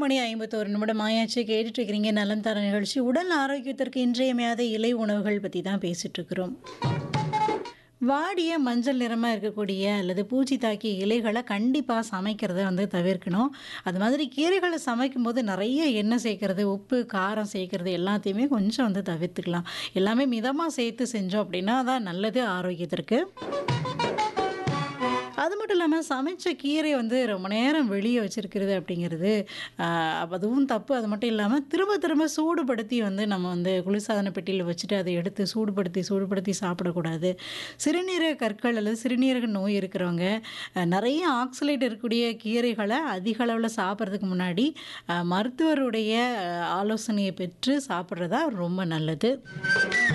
8:51 ஆயாச்சு. கேட்டுட்டு இருக்கிறீங்க நலம் தர நிகழ்ச்சி. உடல் ஆரோக்கியத்திற்கு இன்றியமையாத இலை உணவுகள் பத்தி தான் பேசிட்டு இருக்கிறோம். வாடிய மஞ்சள் நிறமா இருக்கக்கூடிய அல்லது பூச்சி தாக்கிய இலைகள கண்டிப்பா சமைக்கிறத தவிர்க்கணும். அது மாதிரி கீரைகள சமைக்கும்போது நெறைய எண்ணெய் சேர்க்கிறது, உப்பு, காரம் சேர்க்கிறது எல்லாத்தையுமே கொஞ்சம் தவிர்த்துக்கலாம். எல்லாமே மிதமா சேர்த்து செஞ்சோம் அப்படின்னா தான் நல்லது ஆரோக்கியத்திற்கு. அது மட்டும் இல்லாம சமைச்ச கீரைய ரொம்ப நேரம் வெளிய வச்சிருக்கிறது அப்படிங்கிறது, அ அதுவும் தப்பு. அது மட்டும் இல்லாம திரும்ப திரும்ப சூடுபடுத்தி நம்ம குளிர்சாதன பெட்டியில வச்சுட்டு அத எடுத்து சூடுபடுத்தி, சூடுபடுத்தி சாப்பிடக்கூடாது. சிறுநீரக கற்கள் அல்லது சிறுநீரக நோய் இருக்கிறவங்க, நெறைய ஆக்ஸலேட் இருக்கக்கூடிய கீரைகள அதிக அளவுல சாப்பிடுறதுக்கு முன்னாடி, மருத்துவருடைய ஆலோசனைய பெற்று சாப்பிடுறது தான் ரொம்ப நல்லது.